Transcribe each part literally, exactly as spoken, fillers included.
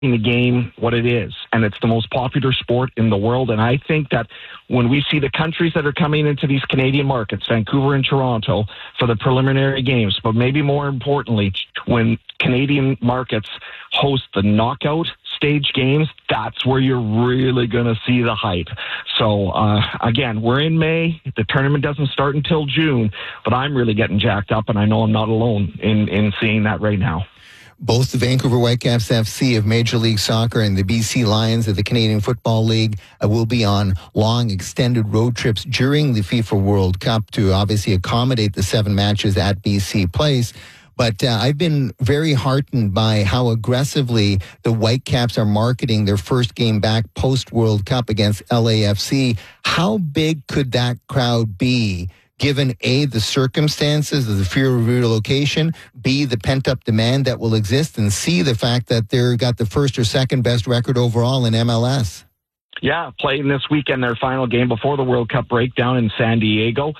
the game what it is, and it's the most popular sport in the world. And I think that when we see the countries that are coming into these Canadian markets, Vancouver and Toronto, for the preliminary games, but maybe more importantly, when Canadian markets host the knockout stage games, that's where you're really going to see the hype. So, uh, again, we're in May. The tournament doesn't start until June, but I'm really getting jacked up, and I know I'm not alone in, in seeing that right now. Both the Vancouver Whitecaps F C of Major League Soccer and the B C Lions of the Canadian Football League uh, will be on long, extended road trips during the FIFA World Cup to obviously accommodate the seven matches at B C Place. But uh, I've been very heartened by how aggressively the Whitecaps are marketing their first game back post-World Cup against L A F C. How big could that crowd be, given A, the circumstances of the fear of relocation, B, the pent-up demand that will exist, and C, the fact that they've got the first or second best record overall in M L S? Yeah, playing this weekend, their final game before the World Cup break down in San Diego.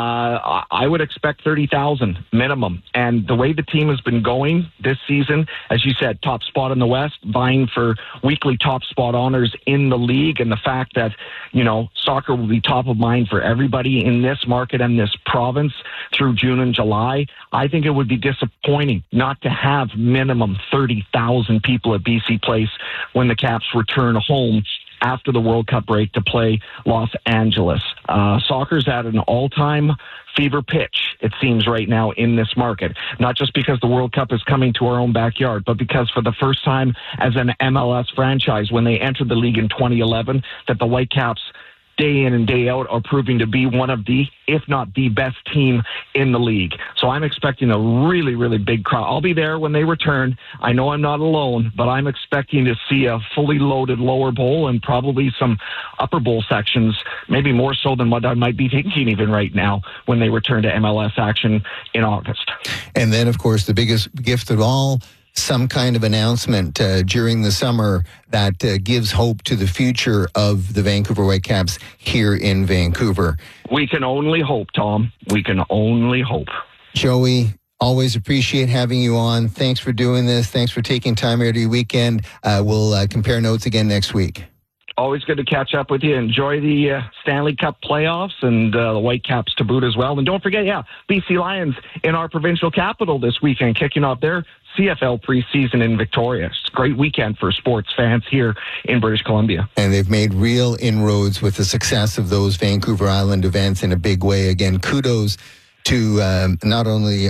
Uh, I would expect thirty thousand minimum. And the way the team has been going this season, as you said, top spot in the West, vying for weekly top spot honors in the league, and the fact that, you know, soccer will be top of mind for everybody in this market and this province through June and July, I think it would be disappointing not to have minimum thirty thousand people at B C Place when the Caps return home after the World Cup break to play Los Angeles. Uh, soccer's at an all-time fever pitch, it seems, right now in this market. Not just because the World Cup is coming to our own backyard, but because for the first time as an M L S franchise, when they entered the league in twenty eleven, that the Whitecaps day in and day out are proving to be one of the, if not the best team in the league. So I'm expecting a really, really big crowd. I'll be there when they return. I know I'm not alone, but I'm expecting to see a fully loaded lower bowl and probably some upper bowl sections, maybe more so than what I might be thinking even right now when they return to M L S action in August. And then, of course, the biggest gift of all, some kind of announcement uh, during the summer that uh, gives hope to the future of the Vancouver Whitecaps here in Vancouver. We can only hope, Tom. We can only hope. Joey, always appreciate having you on. Thanks for doing this. Thanks for taking time out of your weekend. Uh, we'll uh, compare notes again next week. Always good to catch up with you. Enjoy the uh, Stanley Cup playoffs and uh, the Whitecaps to boot as well. And don't forget, yeah, B C Lions in our provincial capital this weekend, kicking off their C F L preseason in Victoria. It's a great weekend for sports fans here in British Columbia. And they've made real inroads with the success of those Vancouver Island events in a big way. Again, kudos to um, not only